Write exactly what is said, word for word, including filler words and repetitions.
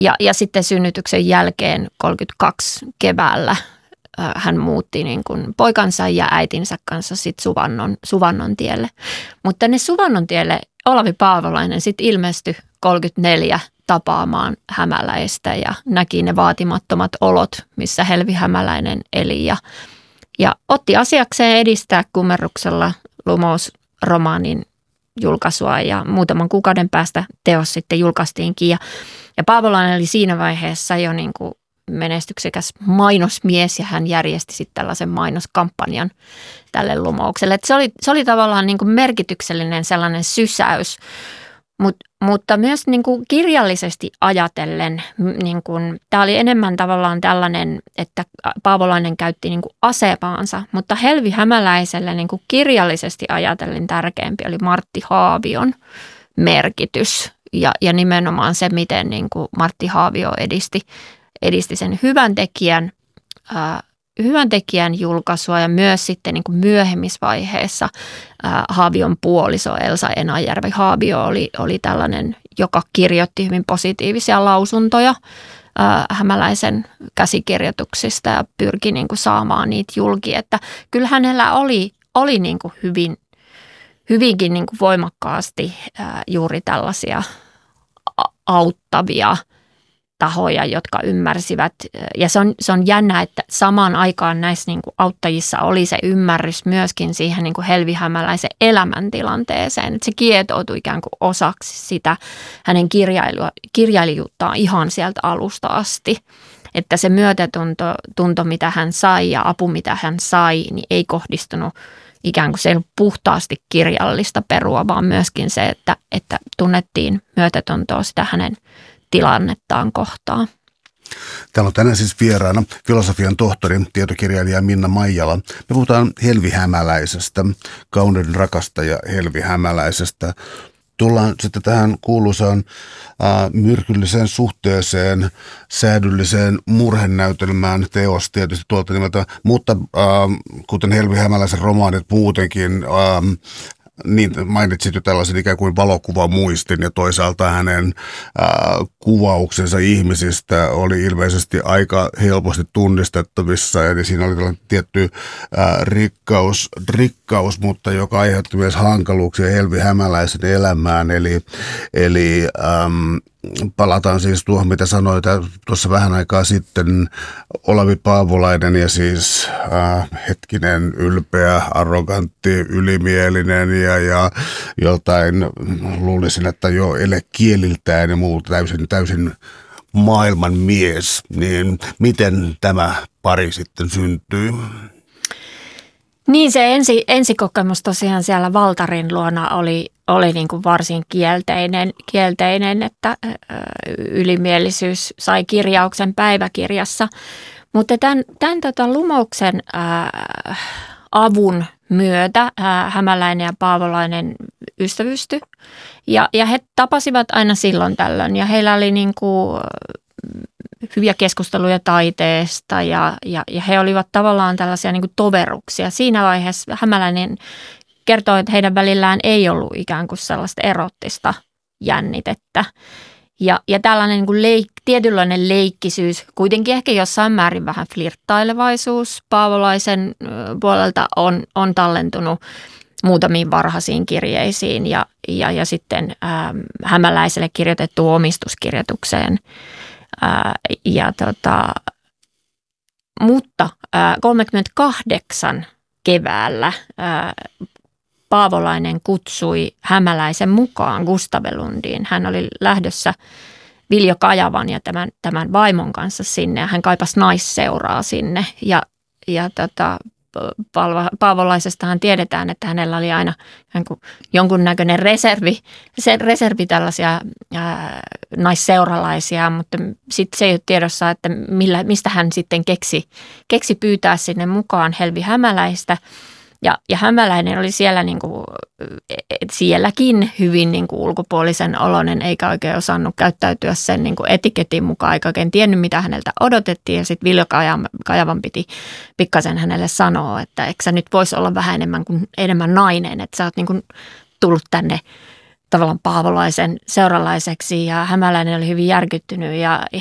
Ja, ja sitten synnytyksen jälkeen kolmekymmentäkaksi keväällä hän muutti niin kuin poikansa ja äitinsä kanssa sit Suvannon, Suvannon tielle. Mutta tänne Suvannon tielle Olavi Paavolainen sitten ilmestyi kolmekymmentäneljä tapaamaan Hämäläistä ja näki ne vaatimattomat olot, missä Helvi Hämäläinen eli. Ja, ja otti asiakseen edistää Kummerruksella Lumous-romaanin julkaisua ja muutaman kuukauden päästä teos sitten julkaistiinkin. Ja, ja Paavolainen oli siinä vaiheessa jo niin kuin menestyksekäs mainosmies ja hän järjesti sitten tällaisen mainoskampanjan tälle Lumoukselle. Et se, oli, se oli tavallaan niin kuin merkityksellinen sellainen sysäys, Mut, mutta myös niin kuin kirjallisesti ajatellen, niin kuin, tämä oli enemmän tavallaan tällainen, että Paavolainen käytti niin kuin asemaansa, mutta Helvi Hämäläiselle niin kuin kirjallisesti ajatellen tärkeämpi oli Martti Haavion merkitys ja, ja nimenomaan se, miten niin kuin Martti Haavio edisti edisti sen hyvän tekijän, äh, hyvän tekijän julkaisua ja myös sitten niin kuin myöhemmissä vaiheessa äh, Haavion puoliso Elsa Enajärvi Haavio oli, oli tällainen, joka kirjoitti hyvin positiivisia lausuntoja äh, Hämäläisen käsikirjoituksista ja pyrki niin kuin saamaan niitä julki, että kyllä hänellä oli, oli niin kuin hyvin, hyvinkin niin kuin voimakkaasti äh, juuri tällaisia auttavia tahoja, jotka ymmärsivät. Ja se on, se on jännä, että samaan aikaan näissä niin kuin auttajissa oli se ymmärrys myöskin siihen niin kuin Helvi Hämäläisen elämäntilanteeseen. Että se kietoutui ikään kuin osaksi sitä hänen kirjailua, kirjailijuuttaan ihan sieltä alusta asti. Että se myötätunto, tunto, mitä hän sai ja apu, mitä hän sai, niin ei kohdistunut ikään kuin se ei ollut puhtaasti kirjallista perua, vaan myöskin se, että, että tunnettiin myötätuntoa sitä hänen tilannettaan kohtaan. Täällä on tänään siis vieraana filosofian tohtori, tietokirjailija Minna Maijala. Me puhutaan Helvi Hämäläisestä, kauneuden rakastaja Helvi Hämäläisestä. Tullaan sitten tähän kuuluisaan äh, myrkylliseen suhteeseen, säädylliseen murhenäytelmään, teos tietysti tuolta nimeltä, mutta äh, kuten Helvi Hämäläisen romaanit muutenkin, äh, niin mainitsit jo tällaisen ikään kuin valokuvamuistin ja toisaalta hänen ää, kuvauksensa ihmisistä oli ilmeisesti aika helposti tunnistettavissa. Eli siinä oli tällainen tietty ää, rikkaus, rikkaus, mutta joka aiheutti myös hankaluuksia Helvi Hämäläisen elämään. Eli, eli äm, palataan siis tuohon, mitä sanoit tuossa vähän aikaa sitten, Olavi Paavolainen ja siis äh, hetkinen, ylpeä, arrogantti, ylimielinen ja, ja jotain, luulisin, että jo elekieliltään ja muuta täysin, täysin maailman mies. Niin miten tämä pari sitten syntyi? Niin se ensi, ensikokemus tosiaan siellä Valtarin luona oli, oli niin kuin varsin kielteinen, kielteinen, että ylimielisyys sai kirjauksen päiväkirjassa. Mutta tämän, tämän tota Lumouksen ää, avun myötä ää, Hämäläinen ja Paavolainen ystävystyi ja, ja he tapasivat aina silloin tällöin ja heillä oli niin kuin hyviä keskusteluja taiteesta ja, ja, ja he olivat tavallaan tällaisia niin kuin toveruksia. Siinä vaiheessa Hämäläinen kertoi, että heidän välillään ei ollut ikään kuin sellaista erottista jännitettä. Ja, ja tällainen niin kuin leik, tietynlainen leikkisyys, kuitenkin ehkä jossain määrin vähän flirttailevaisuus Paavolaisen puolelta on, on tallentunut muutamiin varhaisiin kirjeisiin ja, ja, ja sitten ähm, Hämäläiselle kirjoitettu omistuskirjoitukseen. Ää, ja tota, mutta ää, kolmekymmentäkahdeksan keväällä ää, Paavolainen kutsui Hämäläisen mukaan Gustavelundiin. Hän oli lähdössä Viljo Kajavan ja tämän, tämän vaimon kanssa sinne ja hän kaipasi naisseuraa sinne ja, ja tota, Paavolaisestahan tiedetään, että hänellä oli aina jonkunnäköinen reservi, se reservi tällaisia ää, naisseuralaisia, mutta sitten se ei ole tiedossa, että millä, mistä hän sitten keksi, keksi pyytää sinne mukaan Helvi Hämäläistä. Ja, ja Hämäläinen oli siellä niin kuin, sielläkin hyvin niin kuin ulkopuolisen oloinen, eikä oikein osannut käyttäytyä sen niin kuin etiketin mukaan, eikä oikein tiennyt, mitä häneltä odotettiin. Ja sitten Viljo Kajavan piti pikkasen hänelle sanoa, että eikö sä nyt voisi olla vähän enemmän, kuin, enemmän nainen, että sä oot niin kuin tullut tänne, tavallaan Paavolaisen seuralaiseksi ja Hämäläinen oli hyvin järkyttynyt ja